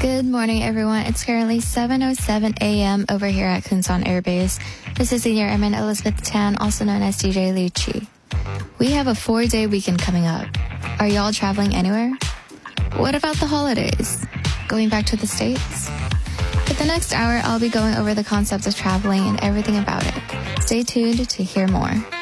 Good morning, everyone. It's currently 7:07 a.m. over here at Kunsan Air Base. This is Senior Airman Elizabeth Tan, also known as DJ Lucci. We have a 4-day weekend coming up. Are y'all traveling anywhere? What about the holidays? Going back to the States? For the next hour, I'll be going over the concepts of traveling and everything about it. Stay tuned to hear more.